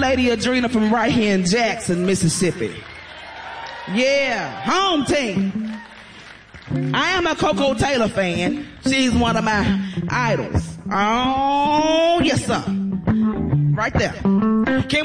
Lady Adrena from right here in Jackson, Mississippi. Yeah, home team. I am a Coco Taylor fan. She's one of my idols. Oh, yes, sir. Right there. Can